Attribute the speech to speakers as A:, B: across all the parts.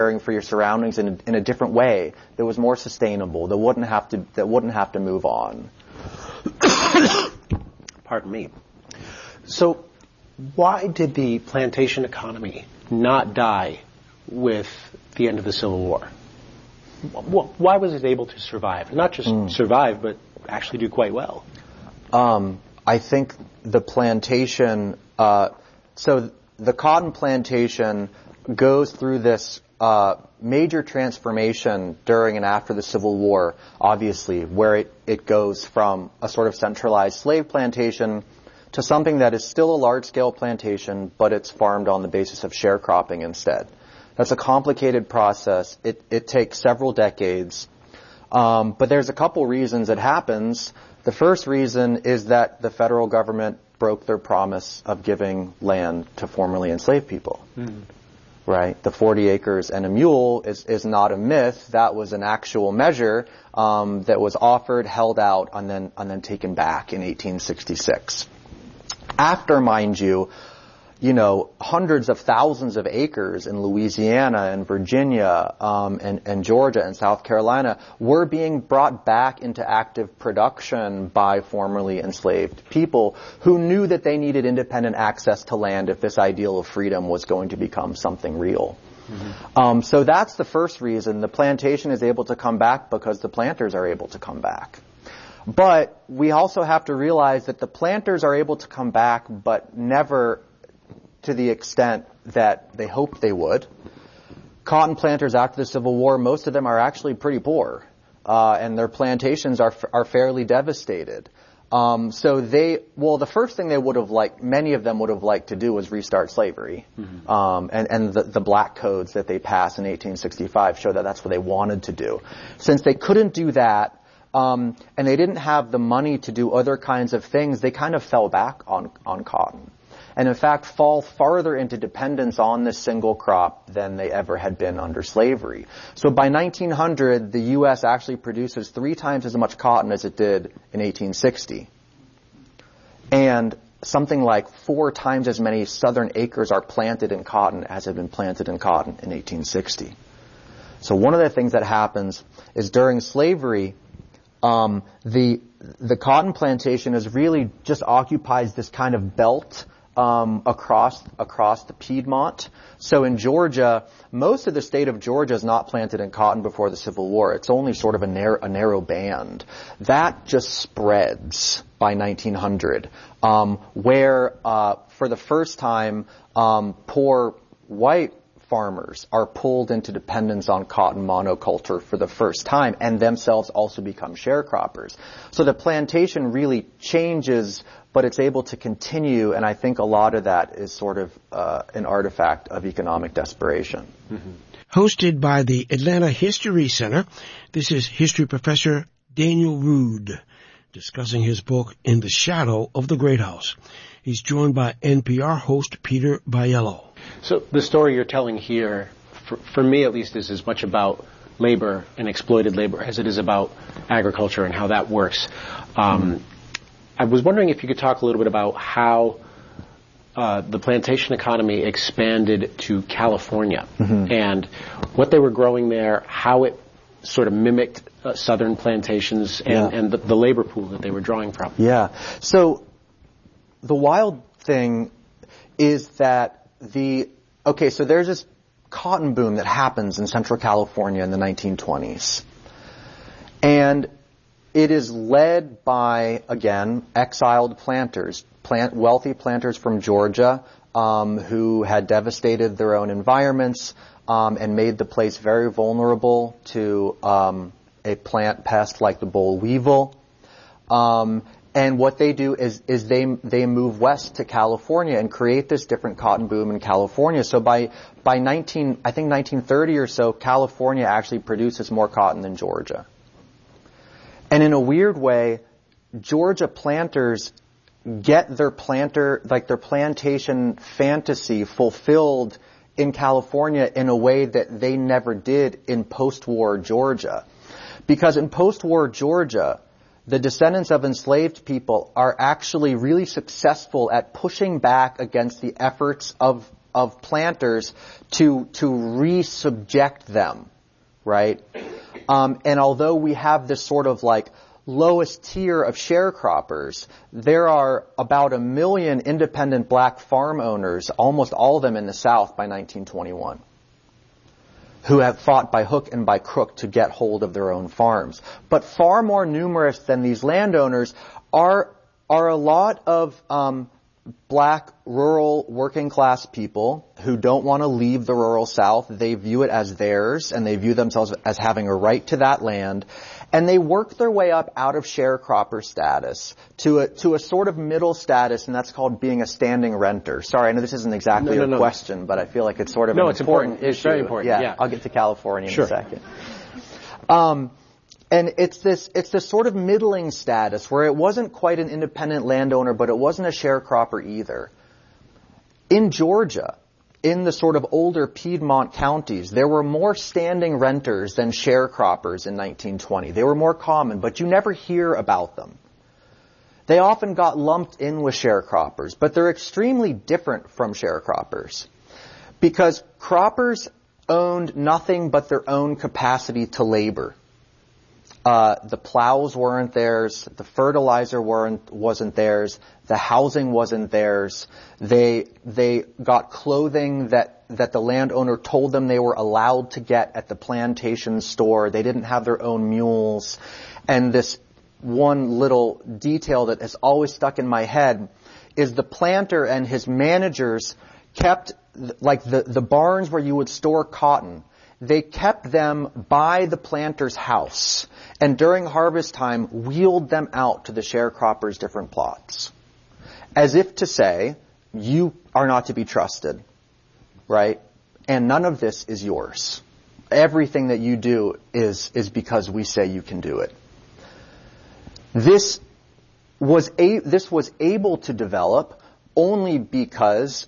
A: caring for your surroundings in a different way that was more sustainable, that wouldn't have to move on.
B: Pardon me. So why did the plantation economy not die with the end of the Civil War? Why was it able to survive? Not just survive, but actually do quite well.
A: I think the plantation, so the cotton plantation goes through this major transformation during and after the Civil War, obviously, where it goes from a sort of centralized slave plantation to something that is still a large-scale plantation, but it's farmed on the basis of sharecropping instead. That's a complicated process. It takes several decades. But there's a couple reasons it happens. The first reason is that the federal government broke their promise of giving land to formerly enslaved people. Right? The 40 acres and a mule is not a myth. That was an actual measure that was offered, held out, and then taken back in 1866. After, mind you, hundreds of thousands of acres in Louisiana and Virginia and Georgia and South Carolina were being brought back into active production by formerly enslaved people who knew that they needed independent access to land if this ideal of freedom was going to become something real. So that's the first reason. The plantation is able to come back because the planters are able to come back. But we also have to realize that the planters are able to come back, but never to the extent that they hoped they would. Cotton planters after the Civil War, most of them are actually pretty poor, and their plantations are fairly devastated. So the first thing they would have liked, many of them would have liked to do was restart slavery. And the black codes that they passed in 1865 show that that's what they wanted to do. Since they couldn't do that, and they didn't have the money to do other kinds of things, they kind of fell back on cotton. And in fact fall farther into dependence on this single crop than they ever had been under slavery. So by 1900, the U.S. actually produces 3 times as much cotton as it did in 1860. And something like 4 times as many southern acres are planted in cotton as have been planted in cotton in 1860. So one of the things that happens is during slavery, the cotton plantation is really just occupies this kind of belt across the Piedmont. So in Georgia, most of the state of Georgia is not planted in cotton before the Civil War. It's only sort of a narrow band. That just spreads by 1900, where for the first time, poor white farmers are pulled into dependence on cotton monoculture for the first time and themselves also become sharecroppers. So the plantation really changes, but it's able to continue, and I think a lot of that is sort of an artifact of economic desperation.
C: Hosted by the Atlanta History Center, this is history professor Daniel Rood discussing his book In the Shadow of the Great House. He's joined by NPR host Peter Baiello. So
B: the story you're telling here, for me at least, is as much about labor and exploited labor as it is about agriculture and how that works. I was wondering if you could talk a little bit about how the plantation economy expanded to California and what they were growing there, how it sort of mimicked southern plantations and the labor pool that they were drawing from.
A: Yeah. So the wild thing is that so there's this cotton boom that happens in Central California in the 1920s. And it is led by, again, exiled planters, wealthy planters from Georgia, who had devastated their own environments, and made the place very vulnerable to a plant pest like the boll weevil. And what they do is they move west to California and create this different cotton boom in California. So by 1930 or so, California actually produces more cotton than Georgia. And in a weird way, Georgia planters get their plantation fantasy fulfilled in California in a way that they never did in post-war Georgia. Because in post-war Georgia, the descendants of enslaved people are actually really successful at pushing back against the efforts of of planters to re-subject them, right? And although we have this sort of like lowest tier of sharecroppers, there are about 1 million independent black farm owners, almost all of them in the South by 1921, who have fought by hook and by crook to get hold of their own farms. But far more numerous than these landowners are a lot of black rural working class people who don't want to leave the rural South. They view it as theirs, and they view themselves as having a right to that land. And they work their way up out of sharecropper status to a sort of middle status, and that's called being a standing renter. Sorry, I know this isn't exactly your question, but I feel like it's sort of an important issue.
B: It's very important. Yeah.
A: I'll get to California in a second. And it's this sort of middling status where it wasn't quite an independent landowner, but it wasn't a sharecropper either. In Georgia, in the sort of older Piedmont counties, there were more standing renters than sharecroppers in 1920. They were more common, but you never hear about them. They often got lumped in with sharecroppers, but they're extremely different from sharecroppers because croppers owned nothing but their own capacity to labor. The plows weren't theirs, the fertilizer wasn't theirs, the housing wasn't theirs. They got clothing that the landowner told them they were allowed to get at the plantation store. They didn't have their own mules. And this one little detail that has always stuck in my head is the planter and his managers kept, like the barns where you would store cotton, they kept them by the planter's house, and during harvest time wheeled them out to the sharecroppers' different plots, as if to say, you are not to be trusted, right? And none of this is yours. Everything that you do is because we say you can do it. This was able to develop only because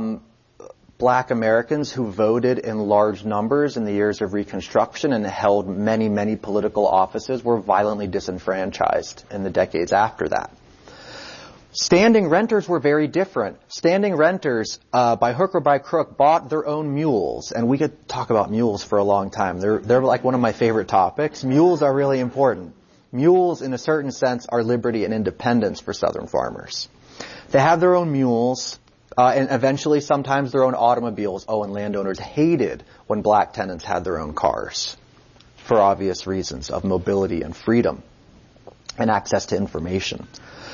A: black Americans who voted in large numbers in the years of Reconstruction and held many, many political offices were violently disenfranchised in the decades after that. Standing renters were very different. Standing renters, by hook or by crook, bought their own mules, and we could talk about mules for a long time. They're like one of my favorite topics. Mules are really important. Mules, in a certain sense, are liberty and independence for Southern farmers. They have their own mules. And eventually sometimes their own automobiles. Oh, and landowners hated when black tenants had their own cars for obvious reasons of mobility and freedom and access to information.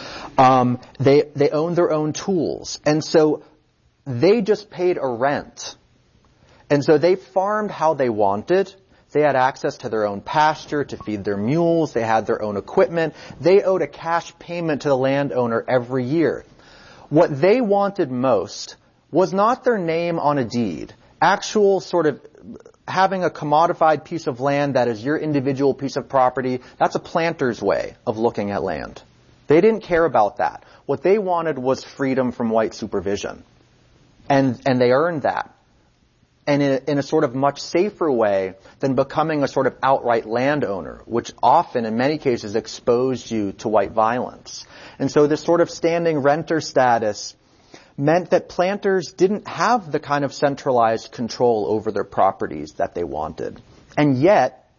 A: They owned their own tools. And so they just paid a rent. And so they farmed how they wanted. They had access to their own pasture to feed their mules. They had their own equipment. They owed a cash payment to the landowner every year. What they wanted most was not their name on a deed, actual sort of having a commodified piece of land that is your individual piece of property. That's a planter's way of looking at land. They didn't care about that. What they wanted was freedom from white supervision. And they earned that. And in a sort of much safer way than becoming a sort of outright landowner, which often, in many cases, exposed you to white violence. And so this sort of standing renter status meant that planters didn't have the kind of centralized control over their properties that they wanted. And yet,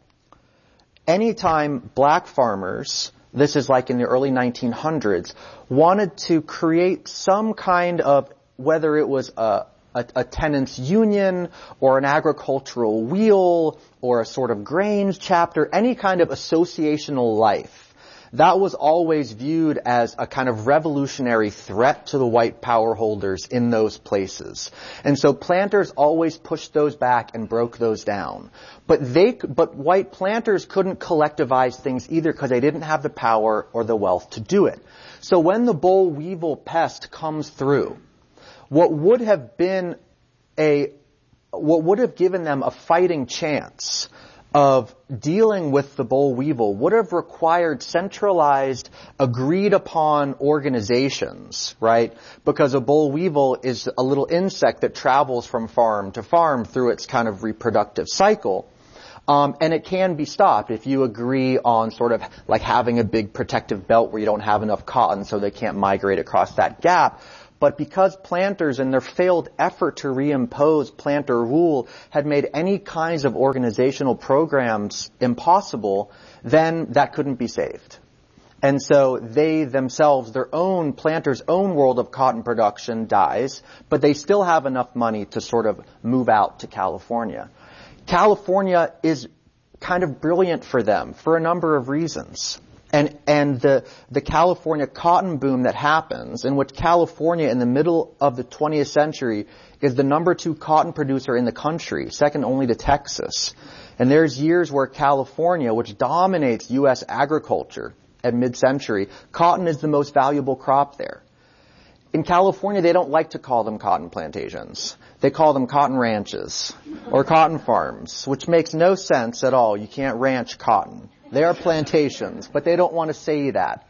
A: anytime black farmers, this is like in the early 1900s, wanted to create some kind of, whether it was a tenants union or an agricultural wheel or a sort of Grange chapter, any kind of associational life, that was always viewed as a kind of revolutionary threat to the white power holders in those places. And so planters always pushed those back and broke those down. But white planters couldn't collectivize things either because they didn't have the power or the wealth to do it. So when the boll weevil pest comes through, what would have given them a fighting chance of dealing with the boll weevil would have required centralized, agreed upon organizations, right? Because a boll weevil is a little insect that travels from farm to farm through its kind of reproductive cycle. And it can be stopped if you agree on sort of like having a big protective belt where you don't have enough cotton so they can't migrate across that gap. But because planters in their failed effort to reimpose planter rule had made any kinds of organizational programs impossible, then that couldn't be saved. And so they themselves, their own planters' own world of cotton production dies, but they still have enough money to sort of move out to California. California is kind of brilliant for them for a number of reasons. And the California cotton boom that happens, in which California in the middle of the 20th century is the number 2 cotton producer in the country, second only to Texas. And there's years where California, which dominates U.S. agriculture at mid-century, cotton is the most valuable crop there. In California, they don't like to call them cotton plantations. They call them cotton ranches or cotton farms, which makes no sense at all. You can't ranch cotton. They are plantations, but they don't want to say that.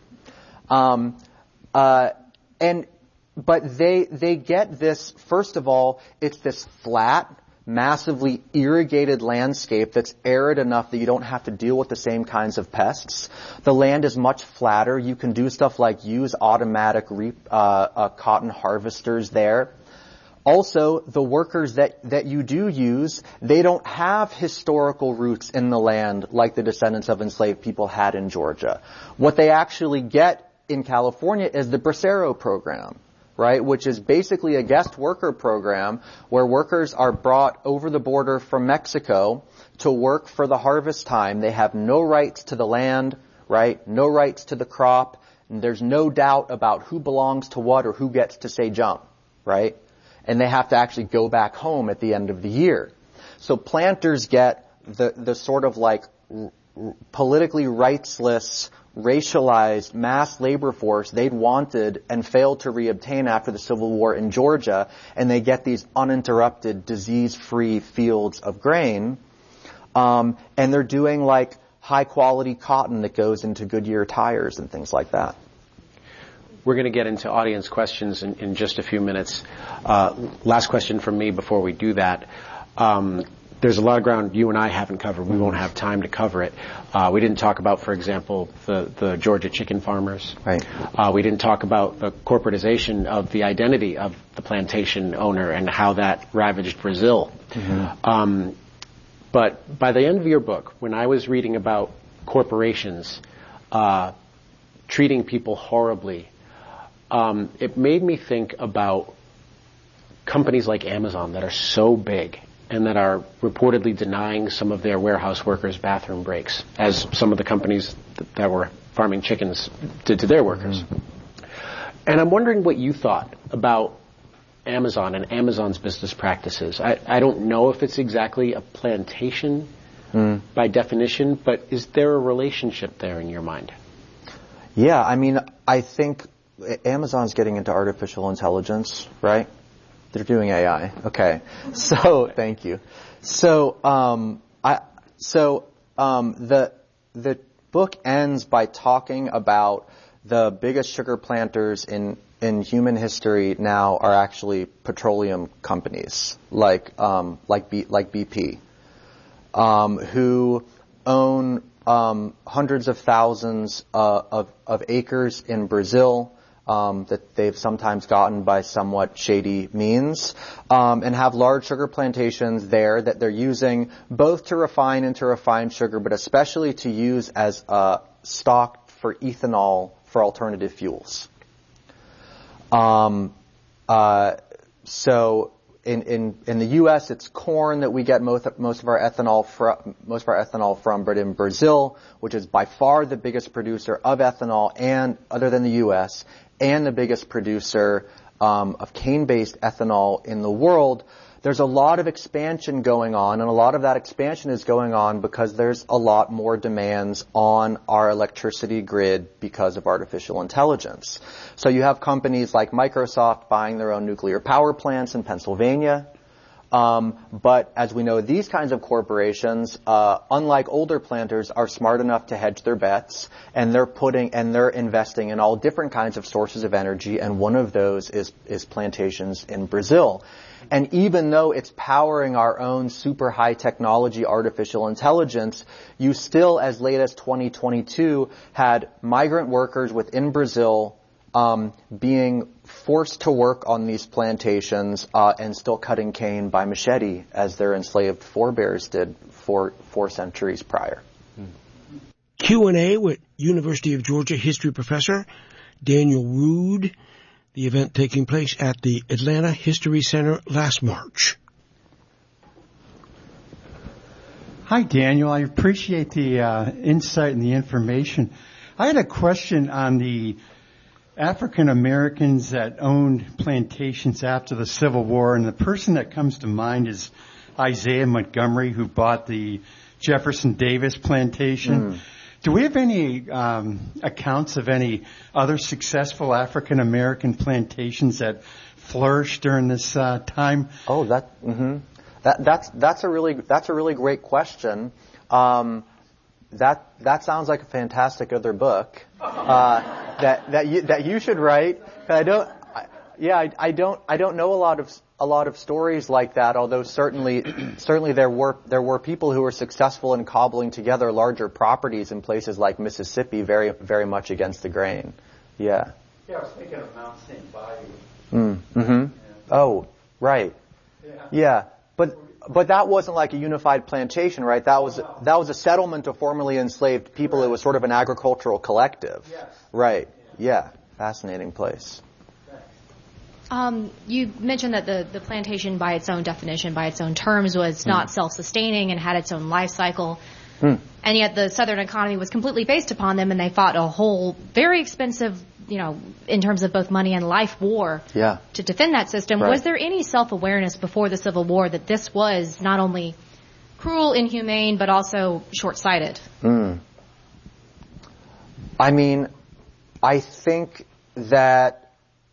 A: But they get this, first of all, it's this flat, massively irrigated landscape that's arid enough that you don't have to deal with the same kinds of pests. The land is much flatter. You can do stuff like use automatic cotton harvesters there. Also, the workers that you do use, they don't have historical roots in the land like the descendants of enslaved people had in Georgia. What they actually get in California is the Bracero program, right, which is basically a guest worker program where workers are brought over the border from Mexico to work for the harvest time. They have no rights to the land, right, no rights to the crop, and there's no doubt about who belongs to what or who gets to say jump, right? And they have to actually go back home at the end of the year. So planters get the sort of like politically rightsless, racialized mass labor force they'd wanted and failed to reobtain after the Civil War in Georgia, and they get these uninterrupted, disease-free fields of grain, and they're doing like high-quality cotton that goes into Goodyear tires and things like that.
B: We're going to get into audience questions in just a few minutes. Last question from me before we do that. There's a lot of ground you and I haven't covered. We won't have time to cover it. We didn't talk about, for example, the Georgia chicken farmers.
A: Right.
B: We didn't talk about the corporatization of the identity of the plantation owner and how that ravaged Brazil. Mm-hmm. But by the end of your book, when I was reading about corporations treating people horribly, it made me think about companies like Amazon that are so big and that are reportedly denying some of their warehouse workers bathroom breaks, as some of the companies that were farming chickens did to their workers. Mm-hmm. And I'm wondering what you thought about Amazon and Amazon's business practices. I don't know if it's exactly a plantation by definition, but is there a relationship there in your mind?
A: Yeah, I mean, I think Amazon's getting into artificial intelligence, right? They're doing AI. Okay. So, thank you. So, the book ends by talking about the biggest sugar planters in human history now are actually petroleum companies, like BP, who own hundreds of thousands of acres in Brazil that they've sometimes gotten by somewhat shady means, and have large sugar plantations there that they're using both to refine and to refine sugar, but especially to use as stock for ethanol for alternative fuels. So in the U.S., it's corn that we get most of our ethanol from, but in Brazil, which is by far the biggest producer of ethanol, and other than the U.S., and the biggest producer of cane-based ethanol in the world, there's a lot of expansion going on, and a lot of that expansion is going on because there's a lot more demands on our electricity grid because of artificial intelligence. So you have companies like Microsoft buying their own nuclear power plants in Pennsylvania. But as we know, these kinds of corporations, unlike older planters, are smart enough to hedge their bets, and they're investing in all different kinds of sources of energy, and one of those is plantations in Brazil. And even though it's powering our own super high technology artificial intelligence, you still, as late as 2022, had migrant workers within Brazil being forced to work on these plantations and still cutting cane by machete as their enslaved forebears did 4 centuries prior.
C: Q&A with University of Georgia history professor Daniel Rood, the event taking place at the Atlanta History Center last March.
D: Hi, Daniel. I appreciate the insight and the information. I had a question on the African Americans that owned plantations after the Civil War, and the person that comes to mind is Isaiah Montgomery, who bought the Jefferson Davis plantation. Do we have any accounts of any other successful African American plantations that flourished during this time?
A: Oh, that's a really great question. That sounds like a fantastic other book that you should write. I don't know a lot of stories like that. Although certainly there were people who were successful in cobbling together larger properties in places like Mississippi, very very much against the grain. Yeah.
D: Yeah, I was thinking of Mount St. Bayou.
A: Yeah. Oh, right. Yeah. But that wasn't like a unified plantation, right? That was a settlement of formerly enslaved people. It was sort of an agricultural collective.
D: Yes.
A: Right. Yeah. Fascinating place.
E: You mentioned that the plantation, by its own definition, by its own terms, was not self-sustaining and had its own life cycle. And yet the Southern economy was completely based upon them, and they fought a whole very expensive, in terms of both money and life, war to defend that system. Right. Was there any self-awareness before the Civil War that this was not only cruel, inhumane, but also short-sighted?
A: I mean, I think that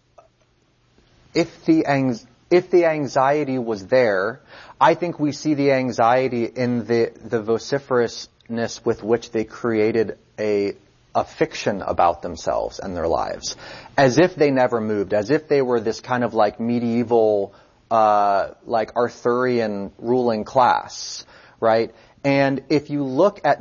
A: if the anxiety was there, I think we see the anxiety in the vociferousness with which they created a fiction about themselves and their lives, as if they never moved, as if they were this kind of like medieval, like Arthurian ruling class, right? And if you look at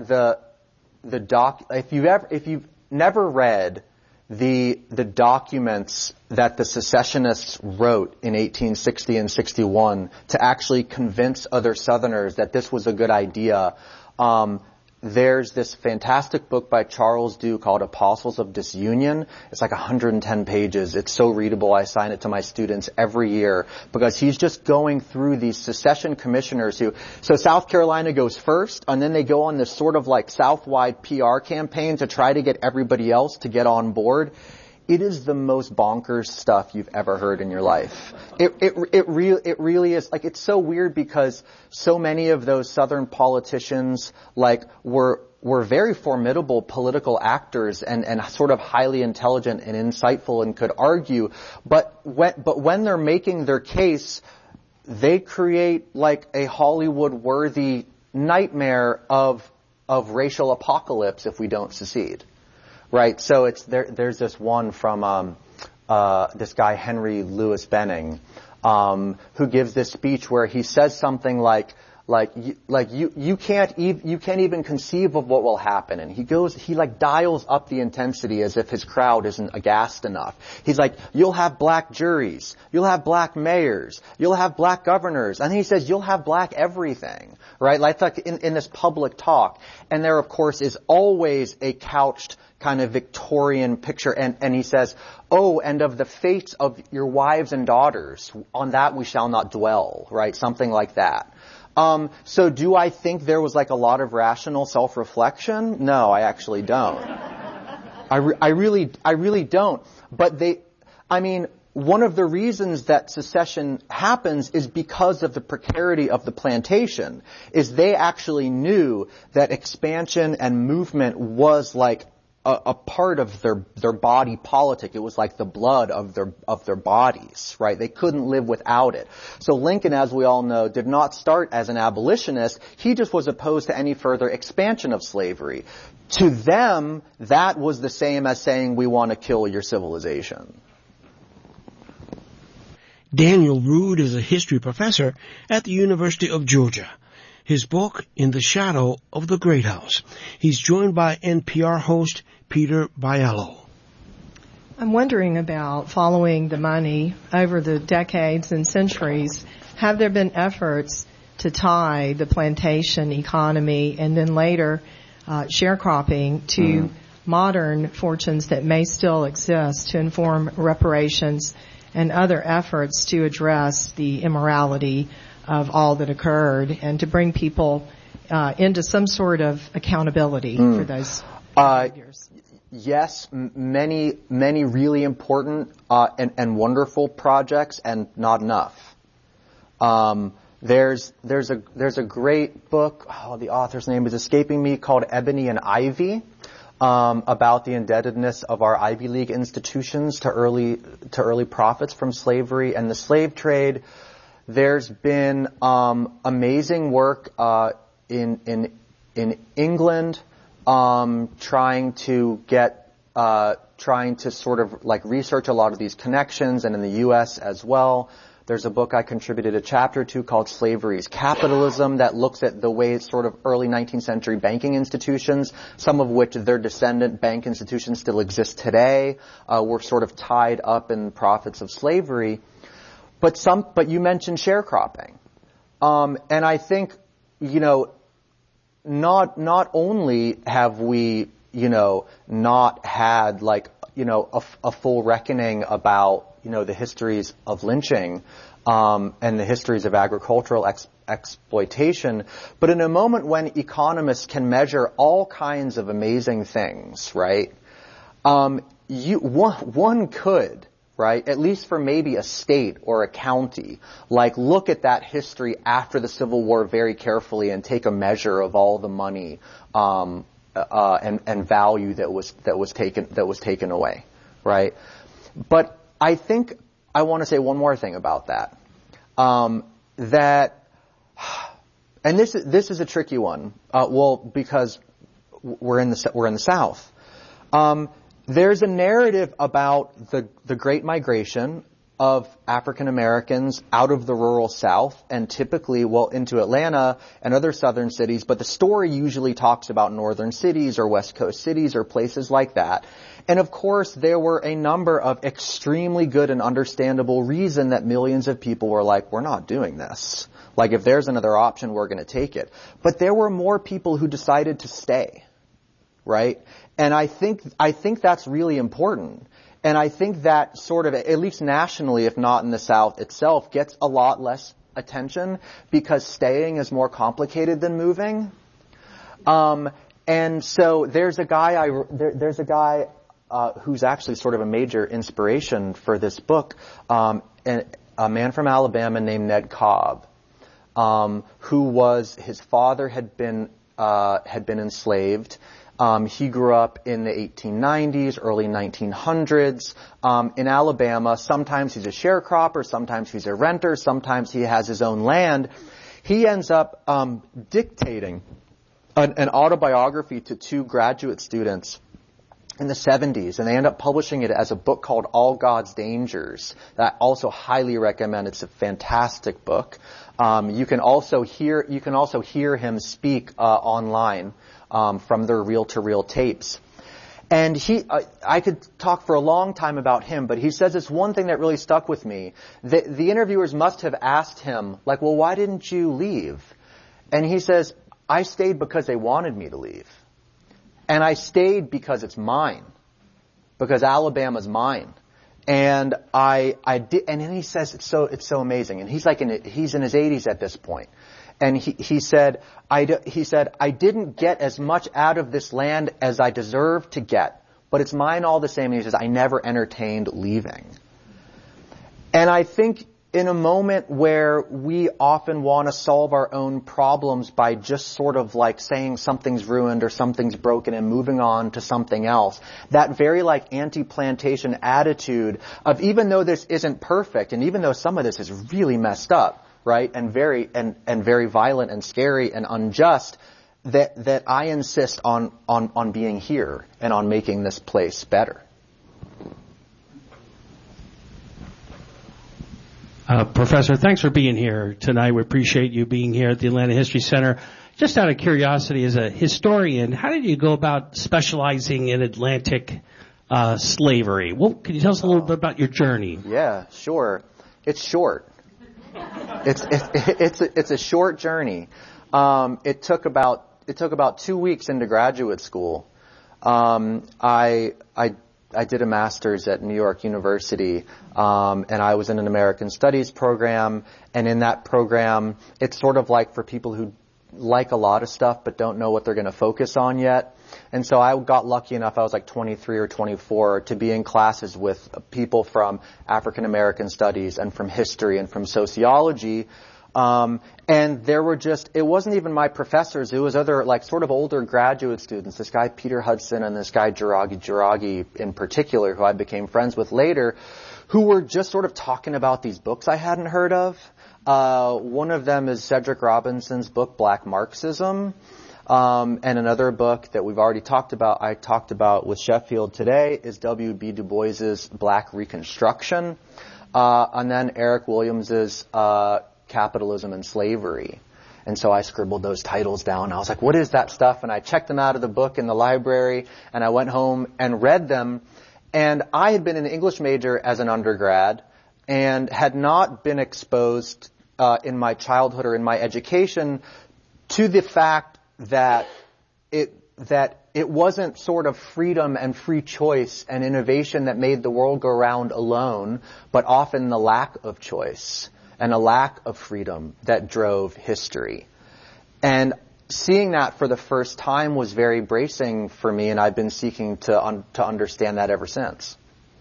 A: if you've never read the documents that the secessionists wrote in 1860 and 61 to actually convince other Southerners that this was a good idea, there's this fantastic book by Charles Dew called Apostles of Disunion. It's like 110 pages. It's so readable. I assign it to my students every year because he's just going through these secession commissioners so South Carolina goes first, and then they go on this sort of like Southwide PR campaign to try to get everybody else to get on board. It is the most bonkers stuff you've ever heard in your life. It really is. Like, it's so weird because so many of those Southern politicians, like, were very formidable political actors and sort of highly intelligent and insightful and could argue. But when they're making their case, they create like a Hollywood-worthy nightmare of racial apocalypse if we don't secede. Right, so there's this one from this guy Henry Louis Benning, who gives this speech where he says something like you can't even conceive of what will happen, and he dials up the intensity as if his crowd isn't aghast enough. He's like, you'll have black juries, you'll have black mayors, you'll have black governors, and he says you'll have black everything, right? Like in this public talk, and there of course is always a couched kind of Victorian picture, and he says, oh, and of the fates of your wives and daughters, on that we shall not dwell, right? Something like that. So do I think there was like a lot of rational self-reflection? No, I actually don't. I really don't. But one of the reasons that secession happens is because of the precarity of the plantation, is they actually knew that expansion and movement was like a part of their body politic. It was like the blood of their bodies, right? They couldn't live without it. So Lincoln, as we all know, did not start as an abolitionist. He just was opposed to any further expansion of slavery. To them, that was the same as saying, we want to kill your civilization.
C: Daniel Rood is a history professor at the University of Georgia. His book, In the Shadow of the Great House. He's joined by NPR host Peter Bialo.
F: I'm wondering about following the money over the decades and centuries. Have there been efforts to tie the plantation economy and then later sharecropping to modern fortunes that may still exist to inform reparations and other efforts to address the immorality of all that occurred and to bring people into some sort of accountability for those behaviors?
A: Yes, many really important and wonderful projects, and not enough. There's a great book. The author's name is escaping me, called Ebony and Ivy, about the indebtedness of our Ivy League institutions to early profits from slavery and the slave trade. There's been amazing work in England, trying to sort of like research a lot of these connections, and in the U.S. as well. There's a book I contributed a chapter to called Slavery's Capitalism that looks at the way sort of early 19th century banking institutions, some of which their descendant bank institutions still exist today, were sort of tied up in profits of slavery. But you mentioned sharecropping. And I think, not only have we, not had a full reckoning about, the histories of lynching, and the histories of agricultural exploitation, but in a moment when economists can measure all kinds of amazing things, right? One could, right, at least for maybe a state or a county, look at that history after the Civil War very carefully and take a measure of all the money and value that was taken away, right? But I think I want to say one more thing about that. And this is a tricky one. Because we're in the South. There's a narrative about the Great Migration of African Americans out of the rural South and typically, into Atlanta and other southern cities, but the story usually talks about northern cities or West Coast cities or places like that. And of course, there were a number of extremely good and understandable reason that millions of people were like, we're not doing this. If there's another option, we're going to take it. But there were more people who decided to stay, right? And I think that's really important. And I think that sort of, at least nationally, if not in the South itself, gets a lot less attention because staying is more complicated than moving. And so there's a guy who's actually sort of a major inspiration for this book, a man from Alabama named Ned Cobb, his father had been enslaved. He grew up in the 1890s, early 1900s, in Alabama. Sometimes he's a sharecropper, sometimes he's a renter, sometimes he has his own land. He ends up dictating an autobiography to two graduate students in the 70s, and they end up publishing it as a book called All God's Dangers that I also highly recommend. It's a fantastic book. You can also hear him speak online from their reel-to-reel tapes. And I could talk for a long time about him, but he says it's one thing that really stuck with me. The interviewers must have asked him, why didn't you leave? And he says, I stayed because they wanted me to leave. And I stayed because it's mine. Because Alabama's mine. And I did, and then he says it's so amazing. And he's in his 80s at this point. And he said, I didn't get as much out of this land as I deserved to get, but it's mine all the same. And he says, I never entertained leaving. And I think in a moment where we often want to solve our own problems by just sort of saying something's ruined or something's broken and moving on to something else, that very anti-plantation attitude of even though this isn't perfect and even though some of this is really messed up, right, and very violent and scary and unjust, that I insist on being here and on making this place better.
G: Professor, thanks for being here tonight. We appreciate you being here at the Atlanta History Center. Just out of curiosity, as a historian, how did you go about specializing in Atlantic slavery. Well, can you tell us a little bit about your journey?
A: Yeah, sure. It's short. It's a short journey. It took about 2 weeks into graduate school. I did a master's at New York University, and I was in an American Studies program. And in that program, it's sort of like for people who like a lot of stuff but don't know what they're going to focus on yet. And so I got lucky enough, I was like 23 or 24, to be in classes with people from African American Studies and from history and from sociology. And there were it wasn't even my professors, it was other, like, sort of older graduate students, this guy Peter Hudson and this guy Jiragi in particular, who I became friends with later, who were just sort of talking about these books I hadn't heard of. One of them is Cedric Robinson's book, Black Marxism. And another book that we've already talked about, I talked about with Sheffield today, is W.B. Du Bois's Black Reconstruction. And then Eric Williams's, Capitalism and Slavery. And so I scribbled those titles down. I was like, what is that stuff? And I checked them out of the book in the library, and I went home and read them. And I had been an English major as an undergrad and had not been exposed in my childhood or in my education to the fact that it wasn't sort of freedom and free choice and innovation that made the world go round alone, but often the lack of choice and a lack of freedom that drove history. And seeing that for the first time was very bracing for me, and I've been seeking to understand that ever since.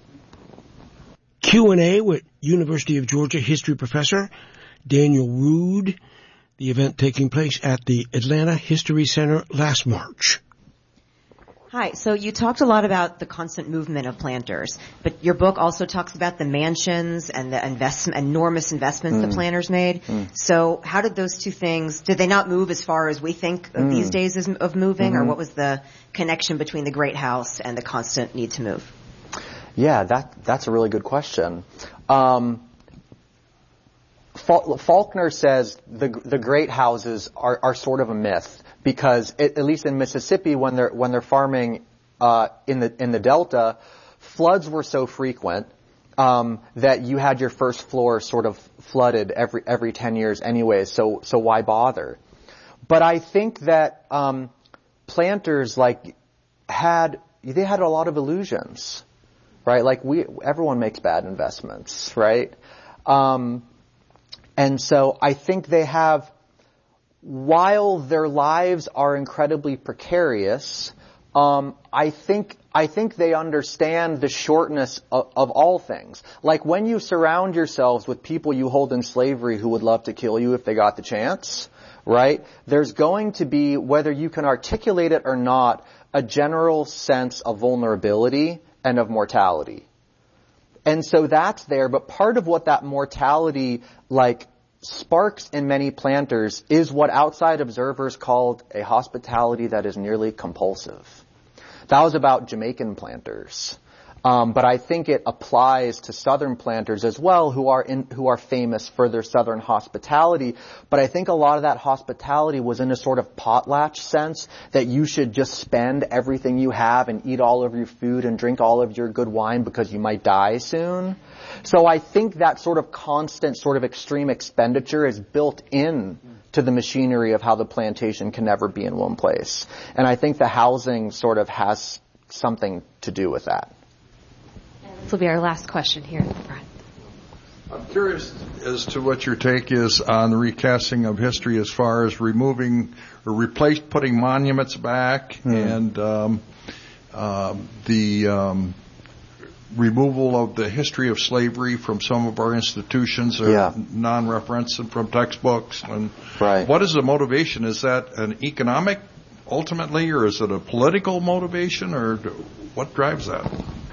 C: Q&A with University of Georgia history professor Daniel Rood, the event taking place at the Atlanta History Center last March.
H: Hi. So you talked a lot about the constant movement of planters, but your book also talks about the mansions and the enormous investments the planters made. So how did those two things, did they not move as far as we think of these days of moving, or what was the connection between the Great House and the constant need to move?
A: Yeah, that's a really good question. Faulkner says the great houses are sort of a myth, because at least in Mississippi, when they're farming in the Delta, floods were so frequent that you had your first floor sort of flooded every 10 years anyway. So why bother? But I think that planters had a lot of illusions, right? Like everyone makes bad investments, right? And so I think they have, while their lives are incredibly precarious, I think they understand the shortness of all things. Like when you surround yourselves with people you hold in slavery who would love to kill you if they got the chance, right? There's going to be, whether you can articulate it or not, a general sense of vulnerability and of mortality. And so that's there, but part of what that mortality sparks in many planters is what outside observers called a hospitality that is nearly compulsive. That was about Jamaican planters. But I think it applies to Southern planters as well, who are famous for their Southern hospitality. But I think a lot of that hospitality was in a sort of potlatch sense, that you should just spend everything you have and eat all of your food and drink all of your good wine because you might die soon. So I think that sort of constant, sort of extreme expenditure is built in to the machinery of how the plantation can never be in one place. And I think the housing sort of has something to do with that.
E: This will be our last question here in the front.
I: I'm curious as to what your take is on the recasting of history as far as removing or putting monuments back and the removal of the history of slavery from some of our institutions or non-reference and from textbooks. And what is the motivation? Is that an economic ultimately, or is it a political motivation, or what drives that?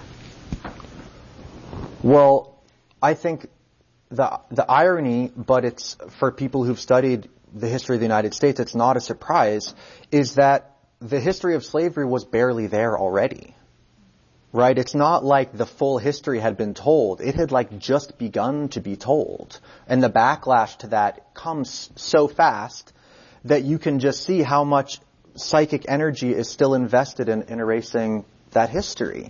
A: Well, I think the irony, but it's for people who've studied the history of the United States, it's not a surprise, is that the history of slavery was barely there already. Right? It's not like the full history had been told. It had just begun to be told. And the backlash to that comes so fast that you can just see how much psychic energy is still invested in erasing that history.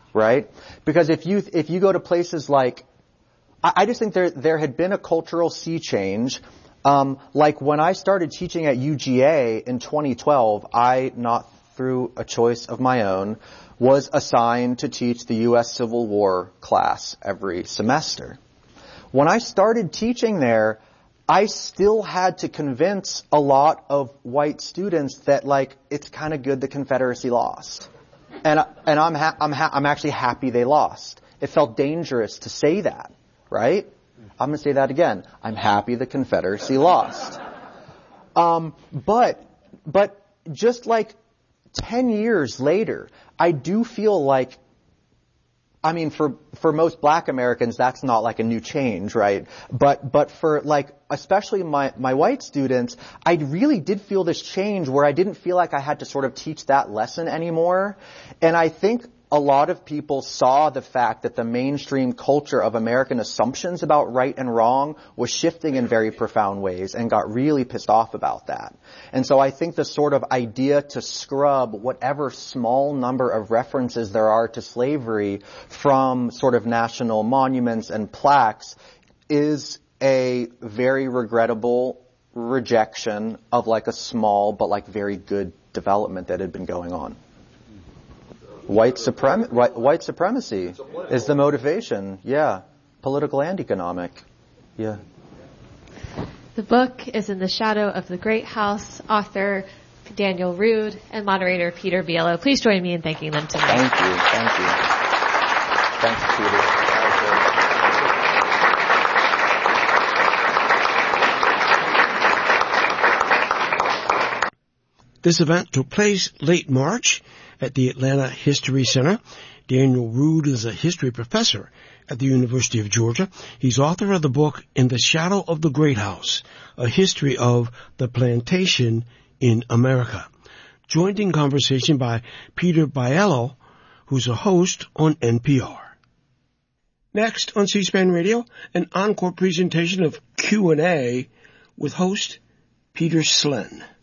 A: right? Because if you go to places like, I just think there had been a cultural sea change. Like when I started teaching at UGA in 2012, I, not through a choice of my own, was assigned to teach the U.S. Civil War class every semester. When I started teaching there, I still had to convince a lot of white students that, like, it's kind of good the Confederacy lost. And I'm actually happy they lost. It felt dangerous to say that, right? I'm going to say that again. I'm happy the Confederacy lost. But just like 10 years later, I do feel like, I mean, for most black Americans, that's not like a new change, right? But for like, especially my white students, I really did feel this change where I didn't feel like I had to sort of teach that lesson anymore. And I think a lot of people saw the fact that the mainstream culture of American assumptions about right and wrong was shifting in very profound ways and got really pissed off about that. And so I think the sort of idea to scrub whatever small number of references there are to slavery from sort of national monuments and plaques is a very regrettable rejection of like a small but like very good development that had been going on. White supremacy is the motivation, yeah. Political and economic, yeah.
J: The book is In the Shadow of the Great House, author Daniel Rood and moderator Peter Biello. Please join me in thanking them tonight.
A: Thank you. Thanks, Peter.
C: This event took place late March at the Atlanta History Center. Daniel Rood is a history professor at the University of Georgia. He's author of the book In the Shadow of the Great House, a history of the plantation in America. Joined in conversation by Peter Biello, who's a host on NPR. Next on C-SPAN Radio, an encore presentation of Q&A with host Peter Slen.